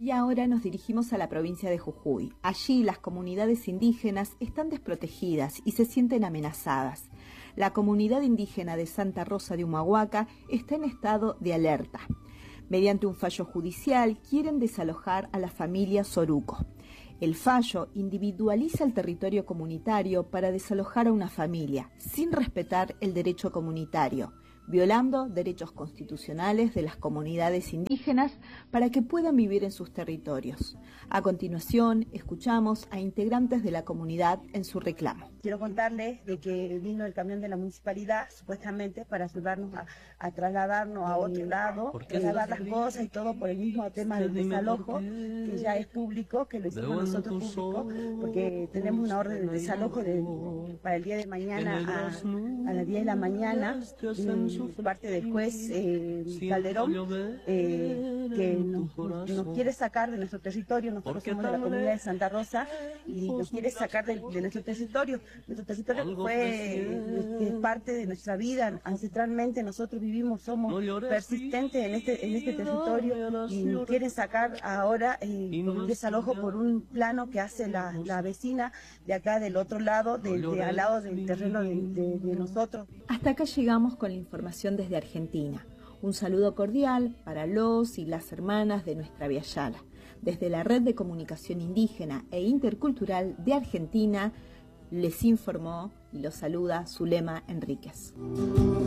Y ahora nos dirigimos a la provincia de Jujuy. Allí las comunidades indígenas están desprotegidas y se sienten amenazadas. La comunidad indígena de Santa Rosa de Humahuaca está en estado de alerta. Mediante un fallo judicial quieren desalojar a la familia Soruco. El fallo individualiza el territorio comunitario para desalojar a una familia, sin respetar el derecho comunitario, violando derechos constitucionales de las comunidades indígenas para que puedan vivir en sus territorios. A continuación, escuchamos a integrantes de la comunidad en su reclamo. Quiero contarles de que vino el camión de la municipalidad, supuestamente, para ayudarnos a trasladarnos a otro lado, trasladar las cosas y todo por el mismo tema del desalojo, que ya es público, que lo hicimos nosotros público, porque tenemos una orden de desalojo para el día de mañana a las 10 de la mañana, parte del juez Calderón, que nos quiere sacar de nuestro territorio. Nosotros somos de la comunidad de Santa Rosa y nos quiere sacar de nuestro territorio. Nuestro territorio fue parte de nuestra vida. Ancestralmente nosotros vivimos, somos persistentes en este territorio y nos quieren sacar ahora un desalojo por un plano que hace la vecina de acá del otro lado, al lado del terreno de nosotros. Hasta acá llegamos con la información desde Argentina. Un saludo cordial para los y las hermanas de nuestra Via Yala. Desde la Red de Comunicación Indígena e Intercultural de Argentina, les informó y los saluda Zulema Enríquez.